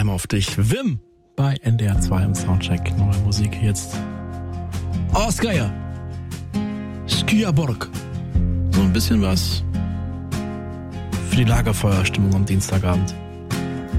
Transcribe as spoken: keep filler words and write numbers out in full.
einmal auf dich. Wim bei N D R zwei im Soundcheck. Neue Musik jetzt. Oskaya. Skyaborg. So ein bisschen was für die Lagerfeuerstimmung am Dienstagabend.